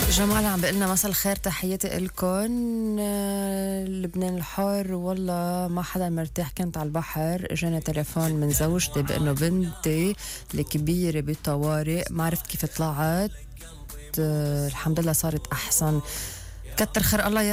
جمال عم بقلنا مساء الخير، تحياتي إلكن. لبنان الحار والله ما حدا مرتاح. كنت على البحر اجاني تليفون من زوجتي بأنه بنتي الكبيرة بالطوارئ، ما عرفت كيف طلعت. الحمد لله صارت أحسن، كتر خير الله.